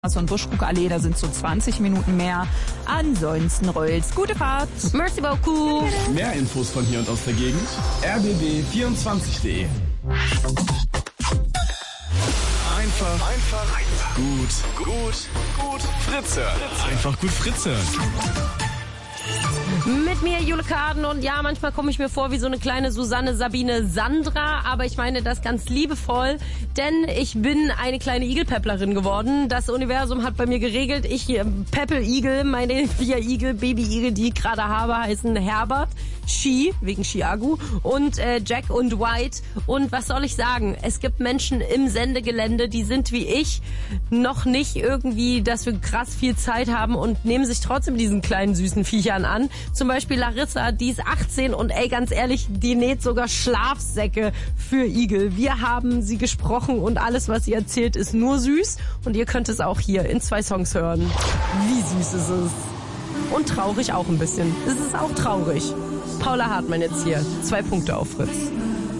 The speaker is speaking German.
und Buschkuckallee, da sind so 20 Minuten mehr. Ansonsten rollt's. Gute Fahrt. Merci beaucoup. Mehr Infos von hier und aus der Gegend. rbb24.de. Einfach gut Fritze. Einfach gut Fritze. Mit mir Jule Kaden und ja, manchmal komme ich mir vor wie so eine kleine Susanne, Sabine, Sandra, aber ich meine das ganz liebevoll, denn ich bin eine kleine Igelpäpplerin geworden. Das Universum hat bei mir geregelt, ich peppel Igel, meine 4 Igel, Baby-Igel, die ich gerade habe, heißen Herbert, Ski, wegen Chiagu, und Jack und White. Und was soll ich sagen? Es gibt Menschen im Sendegelände, die sind wie ich, noch nicht irgendwie, dass wir krass viel Zeit haben und nehmen sich trotzdem diesen kleinen süßen Viechern an. Zum Beispiel Larissa, die ist 18 und ey, ganz ehrlich, die näht sogar Schlafsäcke für Igel. Wir haben sie gesprochen und alles, was sie erzählt, ist nur süß. Und ihr könnt es auch hier in 2 Songs hören. Wie süß ist es? Und traurig auch ein bisschen. Es ist auch traurig. Paula Hartmann jetzt hier. 2 Punkte auf Fritz.